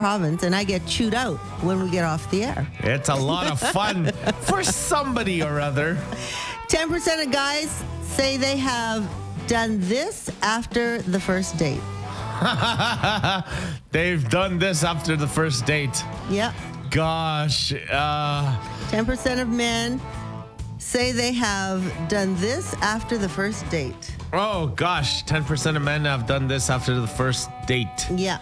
province, and I get chewed out when we get off the air. It's a lot of fun for somebody or other. 10% of guys say they have done this after the first date. They've done this after the first date. Yep. Gosh. 10% of men say they have done this after the first date. Oh, gosh. 10% of men have done this after the first date. Yeah.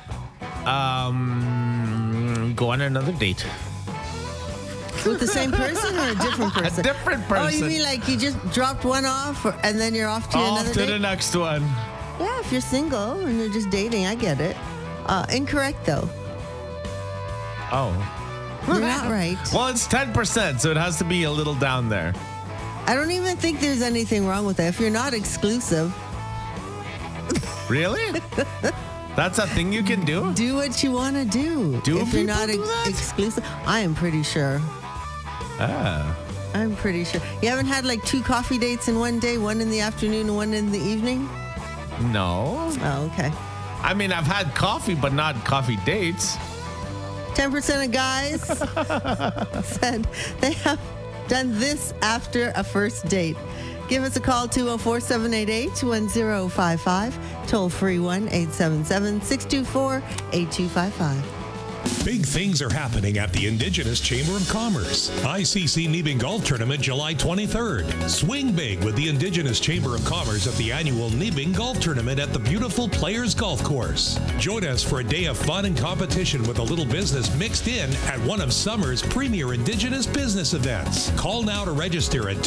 Go on another date. With the same person or a different person? A different person. Oh, you mean like you just dropped one off and then you're off to another Off to date? the next one. Yeah, if you're single and you're just dating, I get it. Incorrect, though. Oh. You're not right. Well, it's 10%, so it has to be a little down there. I don't even think there's anything wrong with that. If you're not exclusive, Really? That's a thing you can do? do what you want to do. Do if you're people not do that? exclusive, I am pretty sure. Ah. I'm pretty sure. You haven't had like 2 coffee dates in one day, one in the afternoon and one in the evening? No. Oh, okay. I mean, I've had coffee, but not coffee dates. 10% of guys said they have done this after a first date. Give us a call, 204-788-1055. Toll free 1-877-624-8255. Big things are happening at the Indigenous Chamber of Commerce. ICC Nibin Golf Tournament, July 23rd. Swing big with the Indigenous Chamber of Commerce at the annual Nibin Golf Tournament at the beautiful Players Golf Course. Join us for a day of fun and competition with a little business mixed in at one of summer's premier Indigenous business events. Call now to register at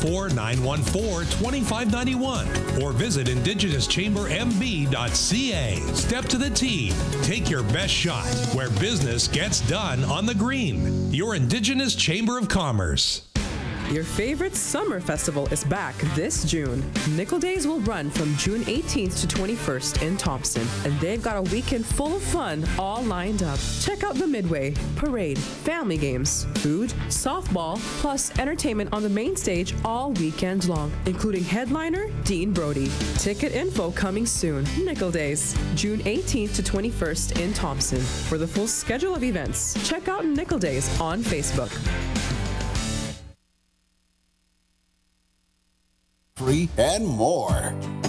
204-914-2591 or visit indigenouschambermb.ca. Step to the tee. Take your best shot where business gets done on the green. Your Indigenous Chamber of Commerce. Your favorite summer festival is back this June. Nickel Days will run from June 18th to 21st in Thompson, and they've got a weekend full of fun all lined up. Check out the Midway, parade, family games, food, softball, plus entertainment on the main stage all weekend long, including headliner Dean Brody. Ticket info coming soon. Nickel Days, June 18th to 21st in Thompson. For the full schedule of events, check out Nickel Days on Facebook. Free and more